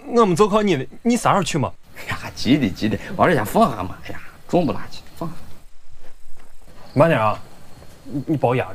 我们就靠你了，你啥时候去嘛？ 哎呀，急的，往这先放下嘛。哎呀，重不拉几，放下。 慢点啊，你别压着。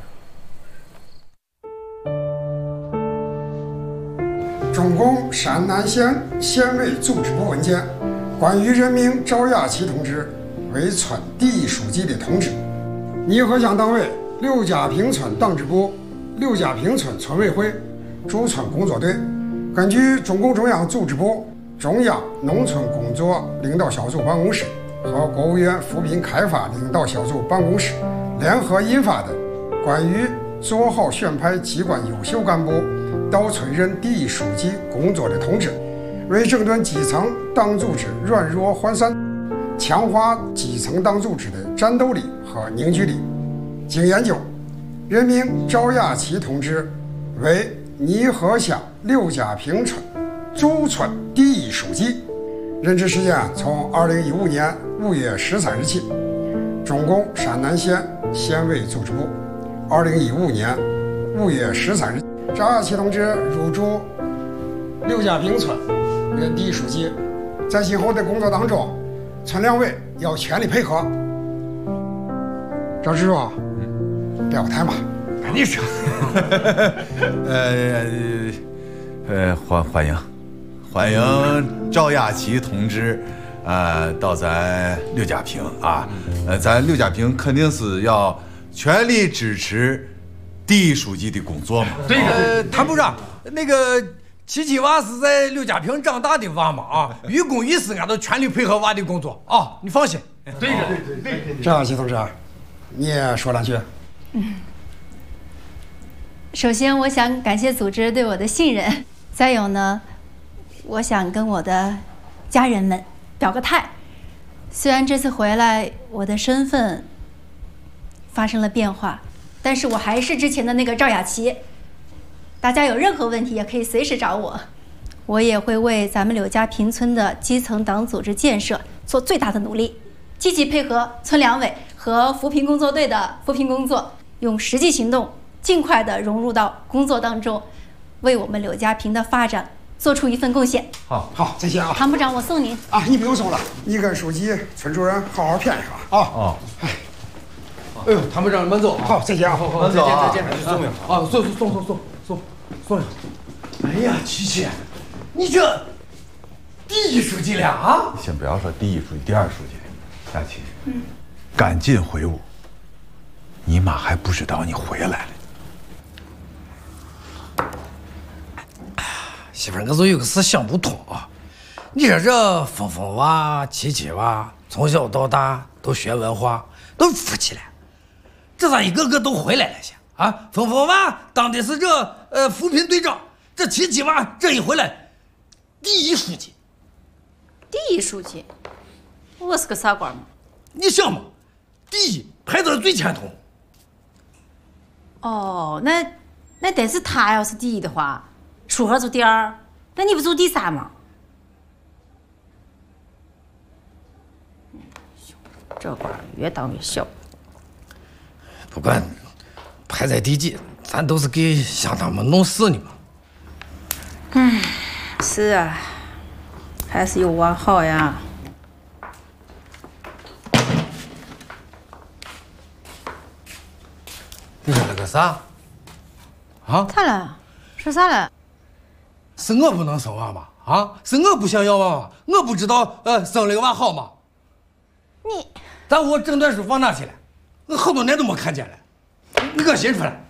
中共山南县县委组织部文件关于任命赵雅琪同志为村第一书记的通知。泥河乡党委刘家坪村党支部、刘家坪村村委会驻村工作队根据中共中央组织部、中央农村工作领导小组办公室和国务院扶贫开发领导小组办公室联合印发的关于做好选派机关优秀干部到村任第一书记工作的通知，为整顿基层党组织软弱涣散，强化基层党组织的战斗力和凝聚力，经研究，任命赵雅琪同志为泥河乡刘家坪村驻村第一书记，任职时间从2015年5月13日起。中共山南县县委组织部2015年5月13日。赵雅琪同志入驻刘家坪村任第一书记，在今后的工作当中，村两委要全力配合。赵支书，表态嘛？ 赶紧说。欢迎赵雅琪同志，到咱刘家坪啊，咱刘家坪肯定是要全力支持第一书记的工作嘛。 对谭部长，那个琪琪娃是在刘家坪长大的娃嘛啊，于公于私，俺都全力配合娃的工作啊，你放心。对。 赵雅琪同志，你也说两句。 首先，我想感谢组织对我的信任。再有呢，我想跟我的家人们表个态。虽然这次回来我的身份发生了变化，但是我还是之前的那个赵雅琪。大家有任何问题也可以随时找我，我也会为咱们柳家坪村的基层党组织建设做最大的努力，积极配合村两委和扶贫工作队的扶贫工作，用实际行动尽快的融入到工作当中，为我们柳家坪的发展做出一份贡献。 好，再见啊！ 谭部长，我送您啊，你不用送了，你跟书记、村主任好好谝一下啊。 哎呦，谭部长慢走。 好，再见啊！ 好，再见。送呀！啊，送呀！哎呀，琪琪，你这第一书记了啊！ 先不要说第一书记、第二书记，雅琪，赶紧回屋，你妈还不知道你回来了。 媳妇儿，我就有个事想不通啊！你说这峰峰娃、琪琪娃从小到大都学文化，都富起来，这咋一个个都回来了些啊？峰峰娃当的是这扶贫队长，这琪琪娃这一回来，第一书记。 第一书记，我是个傻瓜嘛？ 你想嘛，第一排在最前头。 哦，那但是他要是第一的话，书盒就第二，那你不就第三吗？这官越当越小。 不管排在第几，咱都是给乡党们弄事呢嘛。 是啊，还是有娃好呀。 你说了个啥？啊？ 咋了？说啥了？ 是我不能生娃吗？啊？是我不想要娃吗？我不知道生了个娃好吗？ 你， 咱我诊断书放哪去了？我好多年都没看见了，你给我寻出来。